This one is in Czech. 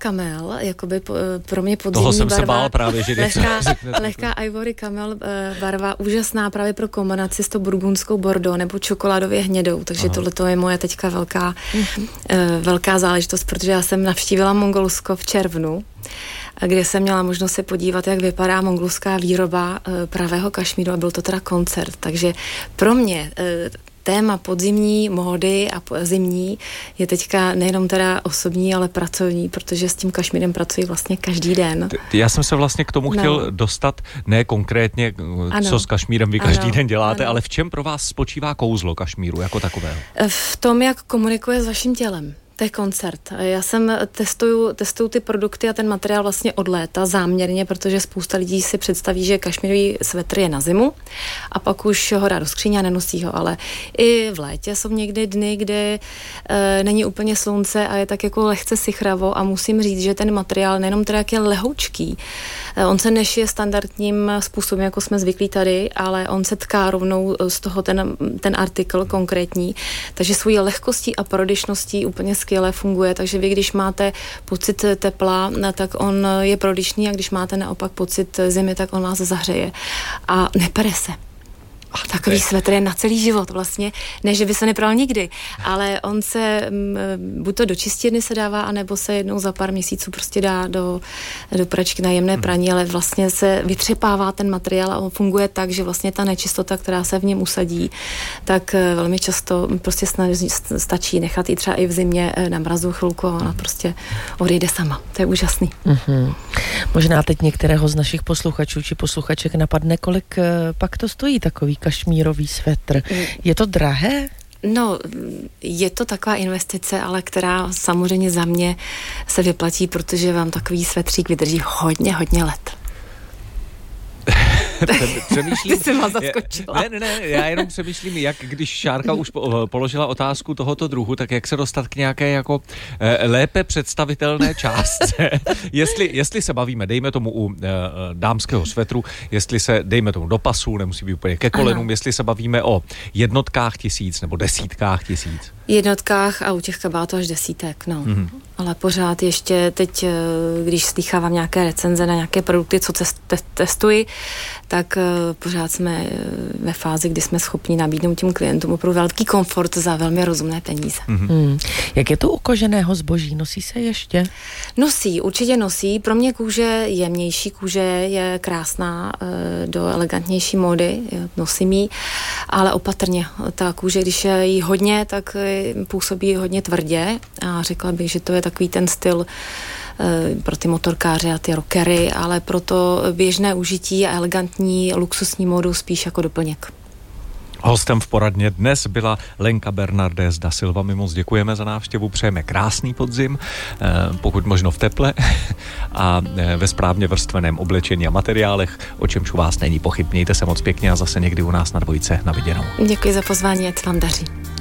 Camel, jakoby pro mě podzimní Toho jsem barva. se bál právě, že lehká Ivory Camel barva, úžasná právě pro kombinaci s tou burgundskou Bordeaux nebo čokoládově hnědou, takže tohle je moje teďka velká záležitost, protože já jsem navštívila Mongolsko v červnu, kde jsem měla možnost se podívat, jak vypadá mongolská výroba pravého kašmíru a byl to teda koncert, takže pro mě téma podzimní módy a zimní je teďka nejenom teda osobní, ale pracovní, protože s tím kašmírem pracuji vlastně každý den. Já jsem se vlastně k tomu chtěl dostat, ne konkrétně, co s kašmírem vy každý den děláte, ale v čem pro vás spočívá kouzlo kašmíru jako takového? V tom, jak komunikuje s vaším tělem. To je koncert. Já jsem testuju ty produkty a ten materiál vlastně od léta záměrně, protože spousta lidí si představí, že kašmírový svetr je na zimu a pak už ho dá do skříně a nenosí ho, ale i v létě jsou někdy dny, kde není úplně slunce a je tak jako lehce sichravo a musím říct, že ten materiál nejenom teda jak je lehoučký, on se nešije standardním způsobem, jako jsme zvyklí tady, ale on se tká rovnou z toho ten artikl konkrétní, takže svojí lehkostí a prodyšností úplně skvěle funguje, takže vy, když máte pocit tepla, tak on je prodyšný a když máte naopak pocit zimy, tak on vás zahřeje a nepere se. Takový svetr je na celý život vlastně, ne, že by se nepral nikdy, ale on se, buď to do čistírny se dává, anebo se jednou za pár měsíců prostě dá do pračky na jemné praní, ale vlastně se vytřepává ten materiál a on funguje tak, že vlastně ta nečistota, která se v něm usadí, tak velmi často prostě stačí nechat i třeba i v zimě na mrazu chvilku a ona prostě odejde sama. To je úžasný. Možná teď některého z našich posluchačů či posluchaček napadne, kolik pak to stojí takový kašmírový svetr. Je to drahé? No, je to taková investice, ale která samozřejmě za mě se vyplatí, protože vám takový svetřík vydrží hodně let. Přemýšlím, ty jsi vás zaskočila. Ne, já jenom přemýšlím, jak když Šárka už položila otázku tohoto druhu, tak jak se dostat k nějaké jako lépe představitelné částce. jestli se bavíme, dejme tomu u dámského svetru, jestli se, dejme tomu do pasů, nemusí být úplně ke kolenům, jestli se bavíme o jednotkách tisíc nebo desítkách tisíc. Jednotkách a u těch kabátů až desítek, no. Ale pořád ještě teď, když slýchávám nějaké recenze na nějaké produkty, co testuji, tak pořád jsme ve fázi, kdy jsme schopni nabídnout těm klientům opravdu velký komfort za velmi rozumné peníze. Jak je to u koženého zboží? Nosí se ještě? Nosí, určitě nosí. Pro mě kůže jemnější, kůže je krásná do elegantnější módy, nosím jí, ale opatrně. Ta kůže, když je jí hodně, tak působí hodně tvrdě a řekla bych, že to je takový ten styl pro ty motorkáře a ty rockery, ale pro to běžné užití a elegantní luxusní módu spíš jako doplněk. Hostem v poradně dnes byla Lenka Bernardés da Silva. My moc děkujeme za návštěvu, přejeme krásný podzim, pokud možno v teple a ve správně vrstveném oblečení a materiálech, o čemž u vás není pochyb. Mějte se moc pěkně a zase někdy u nás na Dvojce. Na viděnou. Děkuji za pozvání, ať vám daří.